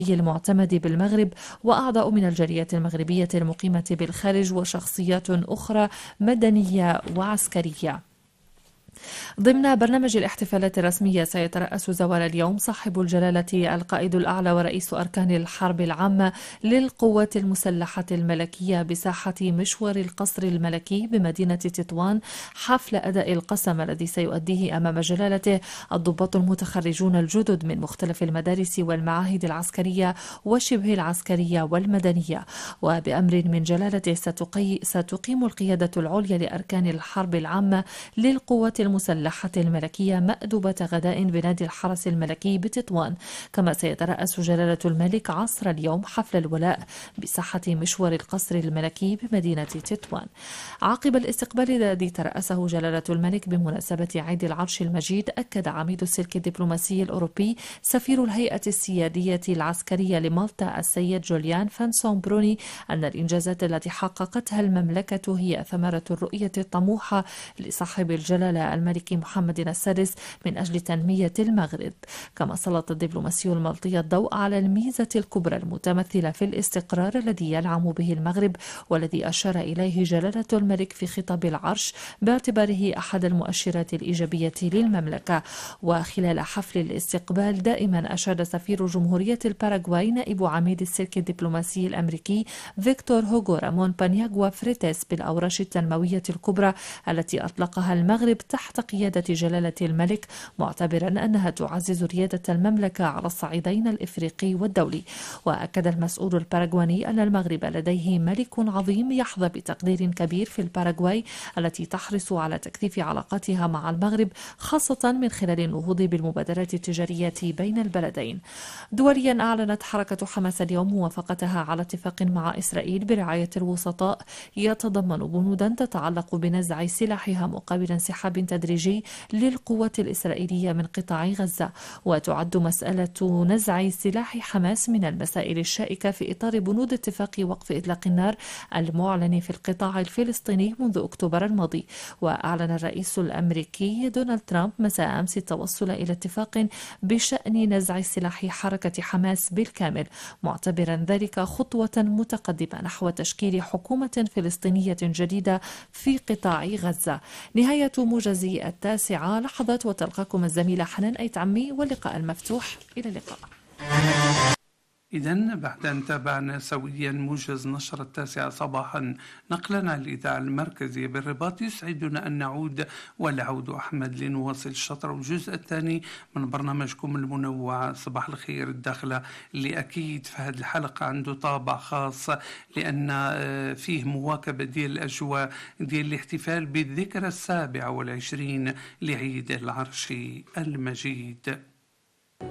المعتمد بالمغرب وأعضاء من الجالية المغربية المقيمة بالخارج وشخصيات أخرى مدنية وعسكرية. ضمن برنامج الاحتفالات الرسمية سيترأس زوال اليوم صاحب الجلالة القائد الأعلى ورئيس أركان الحرب العامة للقوات المسلحة الملكية بساحة مشوار القصر الملكي بمدينة تطوان حفل أداء القسم الذي سيؤديه أمام جلالته الضباط المتخرجون الجدد من مختلف المدارس والمعاهد العسكرية وشبه العسكرية والمدنية. وبأمر من جلالته ستقيم القيادة العليا لأركان الحرب العامة للقوات المسلحة الملكية مأدبة غداء بنادي الحرس الملكي بتطوان. كما سيترأس جلالة الملك عصر اليوم حفل الولاء بساحة مشوار القصر الملكي بمدينة تطوان. عقب الاستقبال الذي ترأسه جلالة الملك بمناسبة عيد العرش المجيد، أكد عميد السلك الدبلوماسي الأوروبي سفير الهيئة السيادية العسكرية لمالطا السيد جوليان فانسون بروني أن الإنجازات التي حققتها المملكة هي ثمرة الرؤية الطموحة لصاحب الجلالة الملك محمد السادس من أجل تنمية المغرب. كما سلط الدبلوماسي المالطي الضوء على الميزة الكبرى المتمثلة في الاستقرار الذي يلعب به المغرب، والذي أشار إليه جلالة الملك في خطاب العرش باعتباره أحد المؤشرات الإيجابية للمملكة. وخلال حفل الاستقبال دائما أشاد سفير جمهورية الباراغواي نائب عميد السلك الدبلوماسي الأمريكي فيكتور هوغو رامون بانياغوا فريتيس بالأورش التنموية الكبرى التي أطلقها المغرب تحت قيادة جلالة الملك، معتبرا أنها تعزز ريادة المملكة على الصعيدين الإفريقي والدولي. وأكد المسؤول الباراغواني أن المغرب لديه ملك عظيم يحظى بتقدير كبير في الباراغواي التي تحرص على تكثيف علاقاتها مع المغرب، خاصة من خلال النهوض بالمبادرات التجارية بين البلدين. دوليا، أعلنت حركة حماس اليوم موافقتها على اتفاق مع إسرائيل برعاية الوسطاء يتضمن بنودا تتعلق بنزع سلاحها مقابل انسحاب تدريجي للقوات الإسرائيلية من قطاع غزة. وتعد مسألة نزع سلاح حماس من المسائل الشائكة في إطار بنود اتفاق وقف إطلاق النار المعلن في القطاع الفلسطيني منذ أكتوبر الماضي. وأعلن الرئيس الأمريكي دونالد ترامب مساء أمس التوصل إلى اتفاق بشأن نزع سلاح حركة حماس بالكامل، معتبرا ذلك خطوة متقدمة نحو تشكيل حكومة فلسطينية جديدة في قطاع غزة. نهاية موجز 9 لحظات، وتلقاكم الزميلة حنان أيت عمي، واللقاء المفتوح. إلى اللقاء. إذن بعد أن تابعنا سويا موجز نشرة 9 صباحا نقلنا الإذاعة المركزية بالرباط، يسعدنا أن نعود والعود أحمد لنواصل الشطر والجزء الثاني من برنامجكم المنوع صباح الخير الداخلة، اللي أكيد في هذه الحلقة عنده طابع خاص لأن فيه مواكبة ديال الأجواء ديال الاحتفال بالذكرى 27 لعيد العرش المجيد.